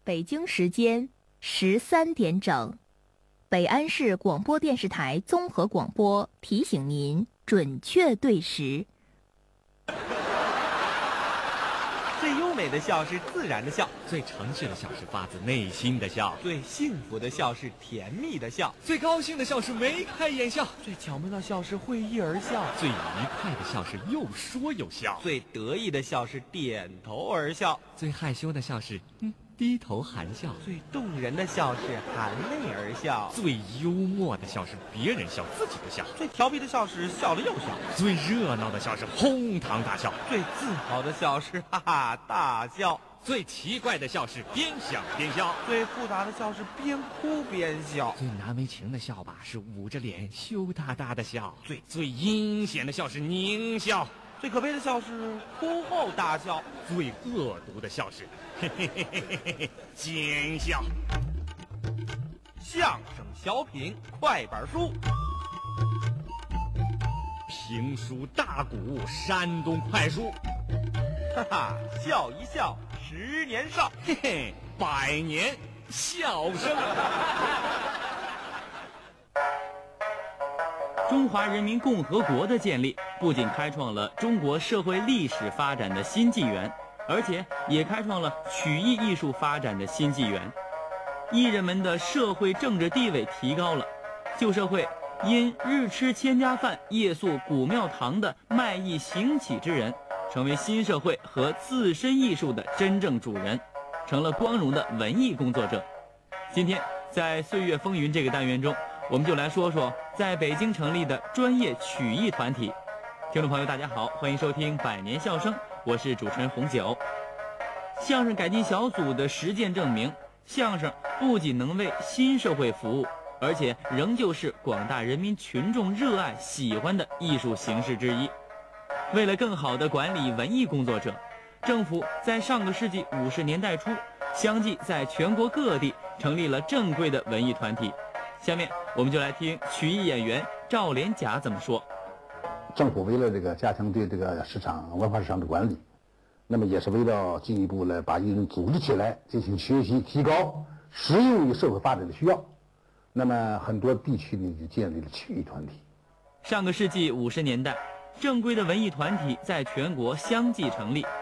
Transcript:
北京时间13点整，北安市广播电视台综合广播提醒您准确对时。 最优美的笑是自然的笑， 最诚实的笑是发自内心的笑， 最幸福的笑是甜蜜的笑， 最高兴的笑是眉开眼笑， 最巧妙的笑是会意而笑， 最愉快的笑是又说又笑， 最得意的笑是点头而笑， 最害羞的笑是低头含笑， 最动人的笑是含泪而笑， 最幽默的笑是别人笑自己的笑， 最调皮的笑是笑了又笑， 最热闹的笑是哄堂大笑， 最自豪的笑是哈哈大笑， 最奇怪的笑是边想边笑， 最复杂的笑是边哭边笑， 最难为情的笑吧是捂着脸羞答答的笑， 最阴险的笑是狞笑， 最可悲的笑是哭后大笑， 最恶毒的笑是嘿嘿嘿嘿嘿嘿奸笑。 相声小品快板书， 评书大鼓山东快书， 哈哈，笑一笑10年少， 嘿嘿，100年笑声。 中华人民共和国的建立不仅开创了中国社会历史发展的新纪元，而且也开创了曲艺艺术发展的新纪元。艺人们的社会政治地位提高了，旧社会因日吃千家饭夜宿古庙堂的卖艺行乞之人，成为新社会和自身艺术的真正主人，成了光荣的文艺工作者。今天在岁月风云这个单元中，我们就来说说在北京成立的专业曲艺团体。听众朋友大家好，欢迎收听百年笑声，我是主持人洪九。相声改进小组的实践证明，相声不仅能为新社会服务，而且仍旧是广大人民群众热爱喜欢的艺术形式之一。为了更好地管理文艺工作者，政府在上个世纪50年代初相继在全国各地成立了正规的文艺团体。下面我们就来听曲艺演员赵连甲怎么说。 政府为了这个加强对这个文化市场的管理，那么也是为了进一步来把艺人组织起来进行学习提高，适应于社会发展的需要，那么很多地区呢就建立了曲艺团体。 上个世纪50年代，正规的文艺团体在全国相继成立，